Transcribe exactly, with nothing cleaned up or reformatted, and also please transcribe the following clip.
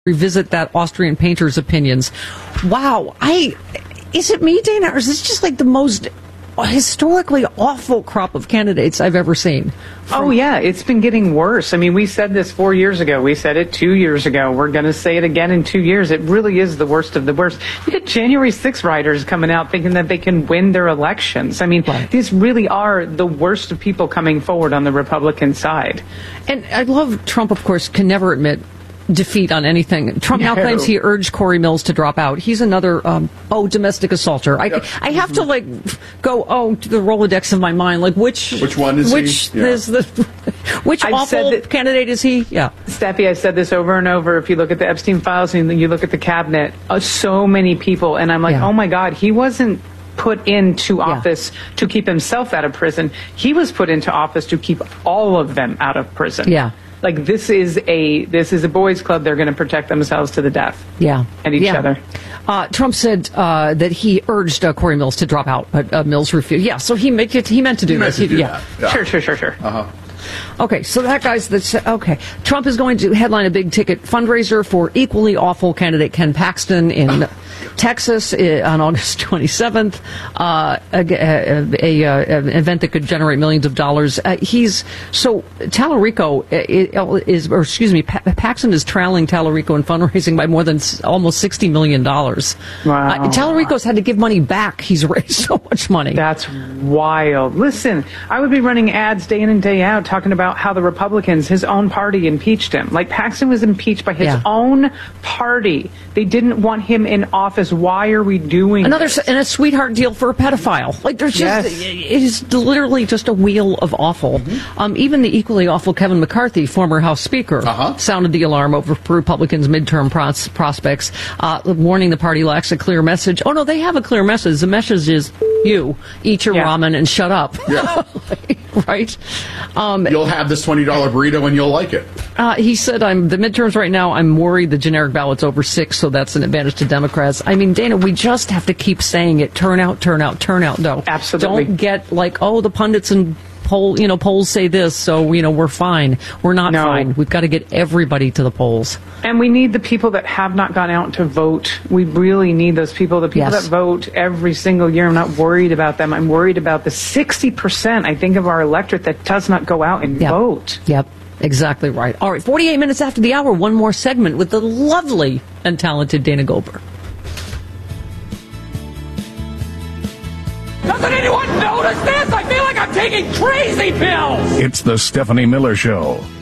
revisit that Austrian painter's opinions. Wow. I is it me, Dana, or is this just like the most historically awful crop of candidates I've ever seen? From- oh, yeah. It's been getting worse. I mean, we said this four years ago. We said it two years ago. We're going to say it again in two years. It really is the worst of the worst. You get January sixth writers coming out thinking that they can win their elections. I mean, right. These really are the worst of people coming forward on the Republican side. And I love Trump, of course, can never admit defeat on anything. Trump no. now claims he urged Corey Mills to drop out. He's another, um, oh, domestic assaulter. I, yep. I have to, like, go, oh, to the Rolodex of my mind. Like, which... Which one is which he? Yeah. Is the, which I've awful that, candidate is he? Yeah. Steffi, I've said this over and over. If you look at the Epstein files and you look at the cabinet, uh, so many people, and I'm like, yeah. oh, my God, he wasn't put into yeah. office to keep himself out of prison. He was put into office to keep all of them out of prison. Yeah. Like, this is a this is a boys' club. They're going to protect themselves to the death. Yeah. And each yeah. other. Uh, Trump said uh, that he urged uh, Corey Mills to drop out, but uh, Mills refused. Yeah, so he, make it, he meant to do he this. Meant to he, do yeah. that. yeah. Sure, sure, sure, sure. Uh-huh. Okay, so that guy's the okay. Trump is going to headline a big ticket fundraiser for equally awful candidate Ken Paxton in Texas on August twenty-seventh. Uh, a, a, a, a an event that could generate millions of dollars. Uh, he's so Tallarico is, or excuse me, Paxton is trailing Tallarico in fundraising by more than almost sixty million dollars. Wow. Uh, Tallarico's had to give money back. He's raised so much money. That's wild. Listen, I would be running ads day in and day out talking about how the Republicans, his own party, impeached him. Like, Paxton was impeached by his yeah. own party. They didn't want him in office. Why are we doing another this? And a sweetheart deal for a pedophile? Like, there's just yes. it is literally just a wheel of awful. Mm-hmm. Um, even the equally awful Kevin McCarthy, former House Speaker, uh-huh. sounded the alarm over Republicans' midterm pros- prospects, uh, warning the party lacks a clear message. Oh no, they have a clear message. The message is you eat your yeah. ramen and shut up. Yeah. Right. Um, You'll have this twenty dollar burrito and you'll like it. Uh, he said, "I'm the midterms right now. I'm worried the generic ballot's over six, so that's an advantage to Democrats." I mean, Dana, we just have to keep saying it. Turn out, turn out, turn out. No, absolutely. Don't get like, oh, the pundits and poll, you know, polls say this, so you know we're fine. We're not no. fine. We've got to get everybody to the polls. And we need the people that have not gone out to vote. We really need those people. The people yes. that vote every single year. I'm not worried about them. I'm worried about the sixty percent, I think, of our electorate that does not go out and yep. vote. Yep. Exactly right. All right, forty-eight minutes after the hour, one more segment with the lovely and talented Dana Goldberg. Doesn't anyone notice this? I feel like I'm taking crazy pills! It's the Stephanie Miller Show.